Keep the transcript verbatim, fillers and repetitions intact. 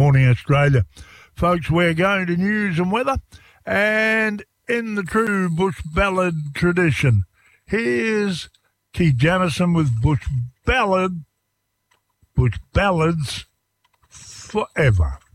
morning, Australia. Folks, we're going to news and weather, and in the true Bush Ballad tradition, here's Keith Jamison with Bush Ballad, Bush Ballads Forever.